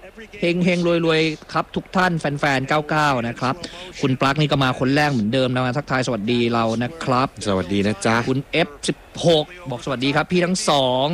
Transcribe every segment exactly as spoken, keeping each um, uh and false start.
เฮงเฮงรวยรวยครับทุกท่านแฟนๆเก้าสิบเก้านะครับคุณปลั๊กนี่ก็มาคนแรกเหมือนเดิมนะมาทักทายสวัสดีเรานะครับสวัสดีนะจ๊ะคุณ เอฟ สิบหก บอกสวัสดีครับพี่ทั้งสอง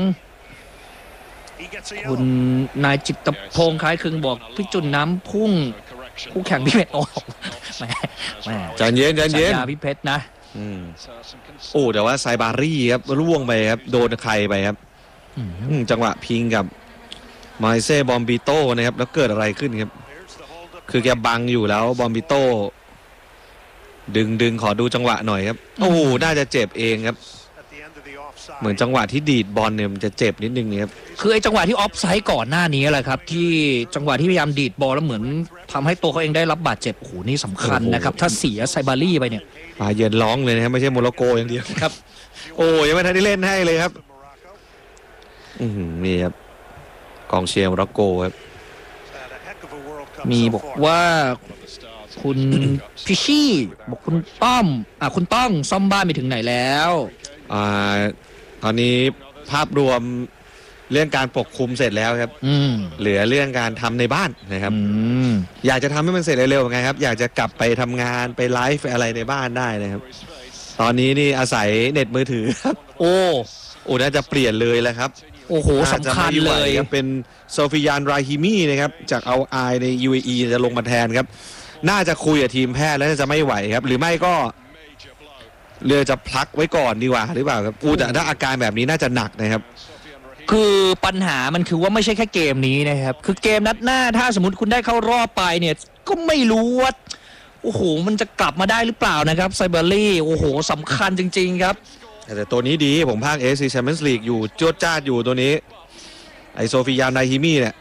คุณนายจิตพงษ์คล้ายคลึงบอกพี่จุนน้ำพุ่งคู่แข่งพี่เพชรออกแหมแหมใจเย็นใจเย็นพี่เพชรนะโอ้แต่ว่าไซบารี่ครับร่วงไปครับโดนใครไปครับจังหวะพิงกับมาเซ่บอมบิโต้นะครับแล้วเกิดอะไรขึ้นครับคือแกบังอยู่แล้วบอมบิโต้ดึงดึงขอดูจังหวะหน่อยครับโอ้น่าจะเจ็บเองครับเหมือนจังหวะที่ดีดบอลเนี่ยมันจะเจ็บนิดนึงเนี่ยครับคือไอ้จังหวะที่ออฟไซด์ก่อนหน้านี้แหละครับที่จังหวะที่พยายามดีดบอลแล้วเหมือนทำให้ตัวเขาเองได้รับบาดเจ็บโอ้โหนี่สำคัญนะครับถ้าเสียไซบารี่ไปเนี่ยปาเย็นร้องเลยนะครับไม่ใช่โมร็อกโกอย่างเดียวครับโอ้ยังไม่ทันได้เล่นให้เลยครับอืมนี่ครับกองเชียร์โมร็อกโกครับมีบอกว่าคุณพิชี่บอกคุณต้อมอ่ะคุณต้องซ่อมบ้านไปถึงไหนแล้วอ่าตอนนี้ภาพรวมเรื่องการปกคลุมเสร็จแล้วครับเหลือเรื่องการทำในบ้านนะครับอยากจะทำให้มันเสร็จเร็วๆไงครับอยากจะกลับไปทำงานไปไลฟ์อะไรในบ้านได้นะครับตอนนี้นี่อาศัยเน็ตมือถือครับโอ้โอ้น่าจะเปลี่ยนเลยแล้วครับโอ้โหสำคัญเลยเป็นโซฟิยานราฮิมีนะครับจากเอาไอใน ยู เอ อี จะลงมาแทนครับน่าจะคุยกับทีมแพทย์แล้วจะไม่ไหวครับหรือไม่ก็เรือจะพลักไว้ก่อนดีกว่าหรือเปล่าครับอู้แต่ถ้าอาการแบบนี้น่าจะหนักนะครับคือปัญหามันคือว่าไม่ใช่แค่เกมนี้นะครับคือเกมนัดหน้าถ้าสมมติคุณได้เข้ารอบไปเนี่ยก็ไม่รู้ว่าโอ้โหมันจะกลับมาได้หรือเปล่านะครับไซเบอรี่โอ้โหสำคัญจริงๆครับแต่ตัวนี้ดีผมภาค เอ ฟ ซี Champions League อยู่โจดจ้าอยู่ตัวนี้ไอโซฟิยานไนฮิมี่เนี่ย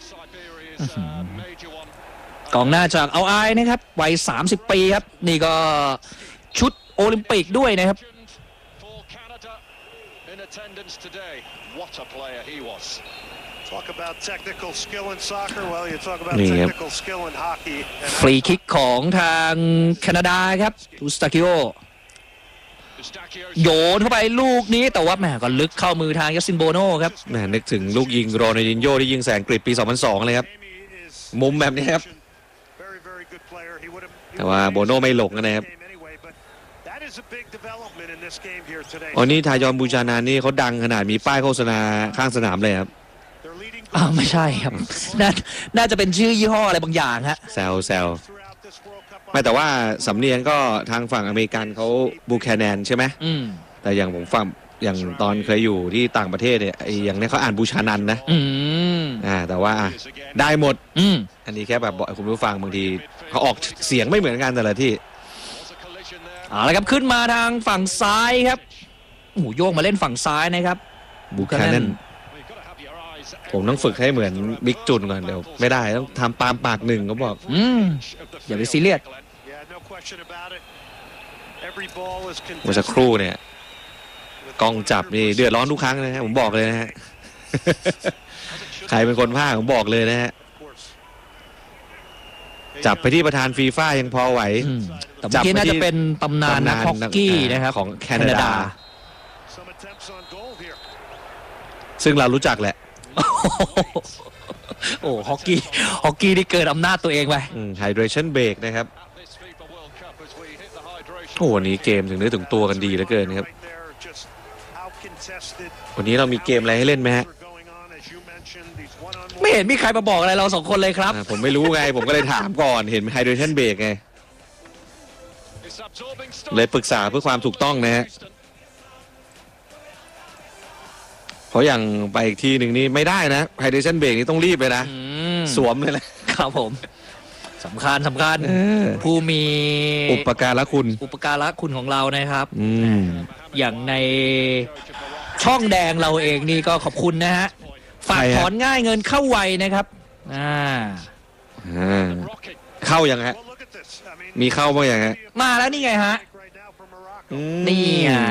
กองหน้าจากเอาไอนะครับวัยสามสิบปีครับนี่ก็ชุดโอลิมปิกด้วยนะครับนี่ครับฟรีคิกของทางแคนาดาครับอุสตาคิโอโยนเข้าไปลูกนี้แต่ว่าแหมก็ลึกเข้ามือทางยัสซินโบโน่ครับแหมนึกถึงลูกยิงโรนัลดินโญ่ที่ยิงแสงกฤษปีสองพันสองเลยครับมุมแบบนี้ครับแต่ว่าโบโน่ไม่หลงนะครับอ๋อนี่ทายอนบูชานานี่เขาดังขนาดมีป้ายโฆษณาข้างสนามเลยครับอ้าวไม่ใช่ครับน่าน่าจะเป็นชื่อยี่ห้ออะไรบางอย่างฮะแซวแซวไม่แต่ว่าสำเนียงก็ทางฝั่งอเมริกันเขาบูแคนแนนใช่ไหมแต่อย่างผมฟังอย่างตอนเคยอยู่ที่ต่างประเทศเนี่ยอย่างนี้เขาอ่านบูชานันนะอ่าแต่ว่าได้หมดอันนี้แค่แบบบอกคุณผู้ฟังบางทีเขาออกเสียงไม่เหมือนกันแต่ละที่เอาละครับขึ้นมาทางฝั่งซ้ายครับโอ้โหโยกมาเล่นฝั่งซ้ายนะครับบูแคนแนนผมต้องฝึกให้เหมือนบิ๊กจุนก่อนเดี๋ยวไม่ได้ต้องทำตามปากหนึ่งเขาบอกอืมอย่าไปซีเรียสเมื่อสักครู่เนี่ยกล้องจับนี่เดือดร้อนทุกครั้งนะฮะผมบอกเลยนะฮะใครเป็นคนพากผมบอกเลยนะฮะจับไปที่ประธานฟีฟ่ายังพอไหวจับไปที่น่าจะเป็นตำนานนักฮอกกี้นะครับของแคนาดาซึ่งเรารู้จักแหละโอ้ฮอกกี้ฮอกกี้ที่เกินอำนาจตัวเองไปไฮเดรชั่นเบรกนะครับโอ้วันนี้เกมถึงเนื้อถึงตัวกันดีเหลือเกินครับวันนี้เรามีเกมอะไรให้เล่นไหมฮะไม่เห็นมีใครมาบอกอะไรเราสองคนเลยครับผมไม่รู้ไงผมก็เลยถามก่อนเห็นไฮเดรชั่นเบรกไงเลยปรึกษาเพื่อความถูกต้องนะฮะเพราะอย่างไปอีกทีหนึ่งนี่ไม่ได้นะไฮเดรชั่นเบรกนี่ต้องรีบเลยนะสวมเลยนะครับผมสำคัญสำคัญผู้มีอุปการะคุณอุปการะคุณของเรานะครับอย่างในช่องแดงเราเองนี่ก็ขอบคุณนะฮะฝากถอนง่ายเงินเข้าไวนะครับอ่าเข้ายังฮะมีเข้าบ้างยังฮะมาแล้วนี่ไงฮะนี่ไง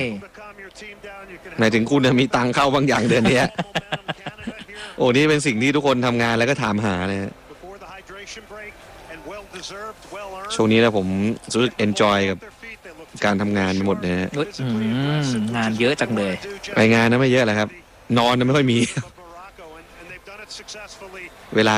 หมายถึงคุณมีตังเข้าบางอย่างเดือนนี้โอ้นี่เป็นสิ่งที่ทุกคนทำงานแล้วก็ถามหาเลยช่วงนี้นะผมรู้สึกเอนจอยกับการทำงานหมดเลยฮะงานเยอะจังเลยไปงานนะไม่เยอะแหละครับนอนนะไม่ค่อยมีเวลา